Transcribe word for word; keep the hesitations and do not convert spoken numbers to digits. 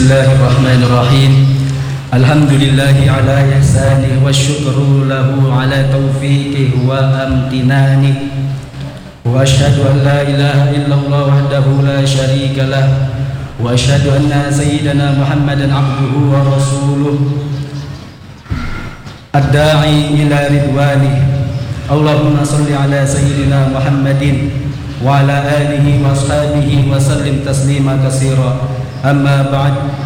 الله الرحمن الرحيم الحمد لله على إحسانه والشكر له على توفيقه وامتنانه وأشهد أن لا إله إلا الله وحده لا شريك له وأشهد أن سيدنا محمدا عبده ورسوله الداعي إلى رضوانه اللهم صل على سيدنا محمد وعلى آله وأصحابه وسلم تسليما كثيرا أما بعد